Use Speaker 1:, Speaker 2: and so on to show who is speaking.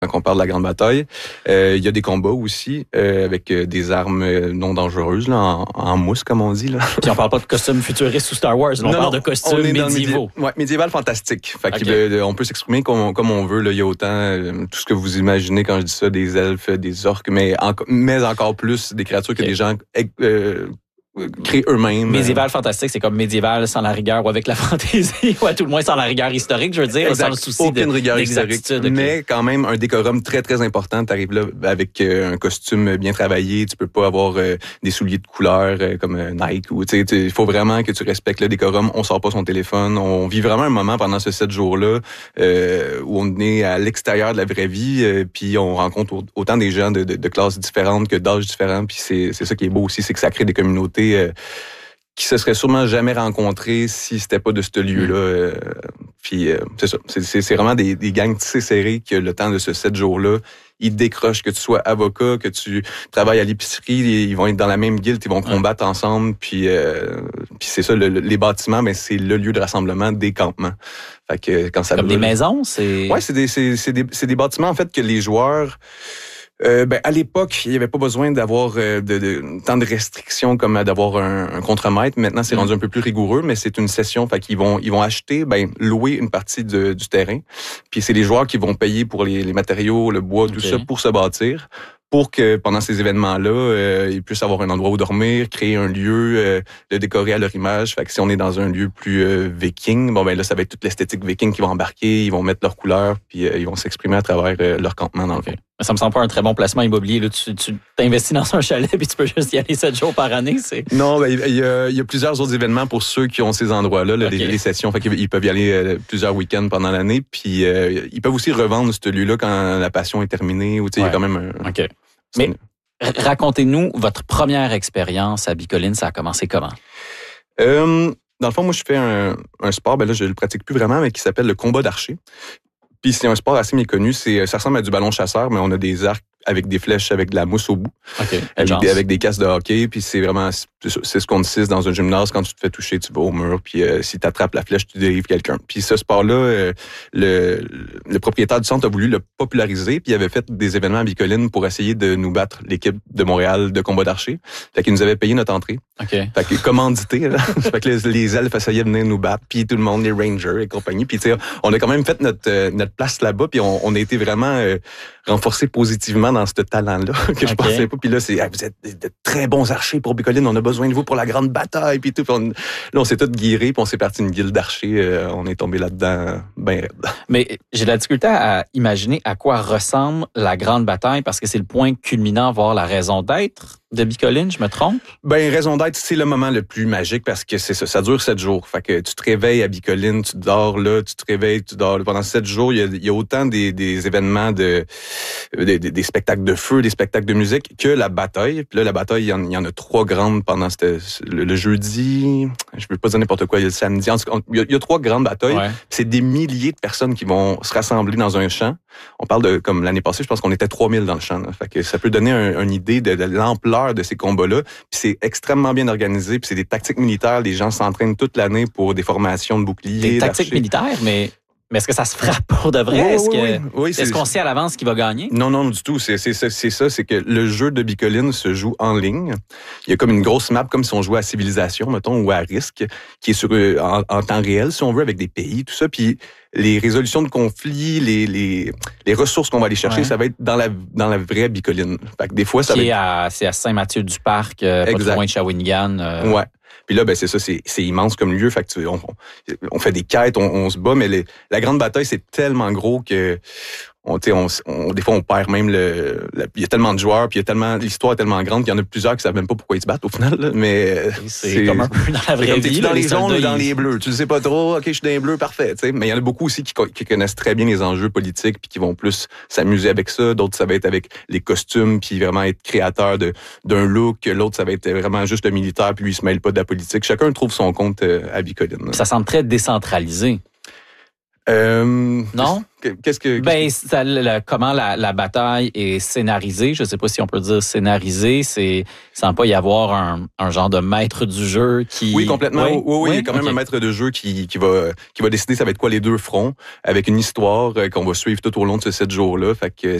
Speaker 1: quand on parle de la grande bataille. Il y a des combats aussi avec des armes non dangereuses, là, en mousse, comme on dit. Là.
Speaker 2: Puis on parle pas de costumes futuristes ou Star Wars, on parle de costumes médiévaux.
Speaker 1: Médiéval fantastique. Fait on peut s'exprimer comme on veut. Là. Il y a autant tout ce que vous imaginez quand je dis ça, des elfes, des orques, mais encore plus des créatures que des gens créent eux-mêmes.
Speaker 2: Médiéval fantastique, c'est comme médiéval sans la rigueur ou avec la fantaisie, ou à tout le moins sans la rigueur historique, je veux dire, sans le souci
Speaker 1: aucune rigueur historique. Mais quand même, un décorum très, très important. Tu arrives là avec un costume bien travaillé. Tu peux pas avoir des souliers de couleur comme Nike. Il faut vraiment que tu respectes le décorum. On sort pas son téléphone. On vit vraiment un moment pendant ce 7 jours-là où on est à l'extérieur de la vraie vie. Puis on rencontre autant des gens de classes différentes que d'âges différents. Puis c'est ça qui est beau aussi, c'est que ça crée des communautés qui se seraient sûrement jamais rencontrés si c'était pas de ce lieu-là. Puis c'est ça. C'est vraiment des gangs tissés serrés que le temps de ce 7 jours-là, ils décrochent, que tu sois avocat, que tu travailles à l'épicerie, ils vont être dans la même guilde, ils vont combattre ensemble. Puis c'est ça, les bâtiments, mais c'est le lieu de rassemblement des campements. Fait que quand ça
Speaker 2: comme des maisons, c'est...
Speaker 1: Ouais, c'est des bâtiments en fait que les joueurs... à l'époque, il n'y avait pas besoin d'avoir tant de restrictions comme d'avoir un contremaître. Maintenant, c'est rendu un peu plus rigoureux, mais c'est une session. Fait qu'ils vont acheter, louer une partie du terrain. Puis c'est les joueurs qui vont payer pour les matériaux, le bois, tout ça, pour se bâtir. Pour que pendant ces événements-là, ils puissent avoir un endroit où dormir, créer un lieu, le décorer à leur image. Fait que si on est dans un lieu plus viking, là, ça va être toute l'esthétique viking qui va embarquer, ils vont mettre leurs couleurs, puis ils vont s'exprimer à travers leur campement dans le fond.
Speaker 2: Ça me semble pas un très bon placement immobilier. Là, tu t'investis dans un chalet puis tu peux juste y aller 7 jours par année.
Speaker 1: Non, il y a plusieurs autres événements pour ceux qui ont ces endroits-là, les sessions. Fait qu'ils peuvent y aller plusieurs week-ends pendant l'année. Puis ils peuvent aussi revendre ce lieu-là quand la passion est terminée. Ou il y a quand même un...
Speaker 2: OK. Mais racontez-nous votre première expérience à Bicoline. Ça a commencé comment?
Speaker 1: Dans le fond, moi, je fais un sport, là, je le pratique plus vraiment, mais qui s'appelle le combat d'archer. Puis c'est un sport assez méconnu. Ça ressemble à du ballon chasseur, mais on a des arcs avec des flèches, avec de la mousse au bout.
Speaker 2: Okay.
Speaker 1: Avec des casques de hockey. Puis c'est vraiment 6 contre 6 dans un gymnase. Quand tu te fais toucher, tu vas au mur. Puis si tu attrapes la flèche, tu dérives quelqu'un. Puis ce sport-là, le propriétaire du centre a voulu le populariser. Puis il avait fait des événements à Bicoline pour essayer de nous battre l'équipe de Montréal de combat d'archer. Fait qu'il nous avait payé notre entrée.
Speaker 2: Okay.
Speaker 1: Fait que commandité. Là. Fait que les elfes essayaient de venir nous battre. Puis tout le monde, les rangers et compagnie. Puis on a quand même fait notre place là-bas. Puis on a été vraiment renforcé positivement dans ce talent-là que je pensais pas. Puis là, vous êtes de très bons archers pour Bicoline, on a besoin de vous pour la grande bataille. Puis tout. Puis on s'est tous guirés, puis on s'est parti une guilde d'archers. On est tombé là-dedans bien raide.
Speaker 2: Mais j'ai de la difficulté à imaginer à quoi ressemble la grande bataille parce que c'est le point culminant, voire la raison d'être de Bicoline, je me trompe?
Speaker 1: Raison d'être, c'est le moment le plus magique parce que c'est ça dure 7 jours. Fait que tu te réveilles à Bicoline, tu dors là, tu te réveilles, tu dors là. Pendant 7 jours, il y a autant des événements des spectacles de feu, des spectacles de musique que la bataille. Puis là, la bataille, il y en a 3 grandes pendant le jeudi. Je veux pas dire n'importe quoi, il y a le samedi. En tout cas, il y a 3 grandes batailles. Ouais. C'est des milliers de personnes qui vont se rassembler dans un champ. On parle comme l'année passée, je pense qu'on était 3000 dans le champ. Là. Fait que ça peut donner une idée de l'ampleur de ces combats-là. Puis c'est extrêmement bien organisé. Puis c'est des tactiques militaires. Les gens s'entraînent toute l'année pour des formations de boucliers.
Speaker 2: Des tactiques militaires, mais est-ce que ça se frappe pour de vrai? Est-ce qu'on sait à l'avance qui va gagner?
Speaker 1: Non, du tout. C'est ça. C'est que le jeu de Bicoline se joue en ligne. Il y a comme une grosse map, comme si on jouait à Civilisation, mettons, ou à Risque, qui est en temps réel, si on veut, avec des pays, tout ça. Puis les résolutions de conflits, les ressources qu'on va aller chercher, ça va être dans la vraie Bicoline. Fait que des fois, ça
Speaker 2: c'est à Saint-Mathieu-du-Parc, pas trop loin de Shawinigan.
Speaker 1: Ouais. Puis là, c'est ça, c'est immense comme lieu. Fait que on fait des quêtes, on se bat, mais la grande bataille, c'est tellement gros que des fois, on perd même il y a tellement de joueurs, puis l'histoire est tellement grande qu'il y en a plusieurs qui savent même pas pourquoi ils se battent au final. Là, mais
Speaker 2: c'est comme un peu dans la vraie vie.
Speaker 1: Dans les jaunes ou dans les bleus. Tu le sais pas trop. OK, je suis dans les bleus, parfait. T'sais. Mais il y en a beaucoup aussi qui connaissent très bien les enjeux politiques puis qui vont plus s'amuser avec ça. D'autres, ça va être avec les costumes puis vraiment être créateur d'un look. L'autre, ça va être vraiment juste le militaire puis lui, il se mêle pas de la politique. Chacun trouve son compte à Bicoline.
Speaker 2: Ça semble très décentralisé. Non?
Speaker 1: Qu'est-ce que...
Speaker 2: Comment la bataille est scénarisée, je sais pas si on peut dire scénarisée, c'est sans pas y avoir un genre de maître du jeu qui...
Speaker 1: Oui, complètement. Oui, il y a quand même un maître de jeu qui va décider ça va être quoi les deux fronts, avec une histoire qu'on va suivre tout au long de ces 7 jours-là. Fait que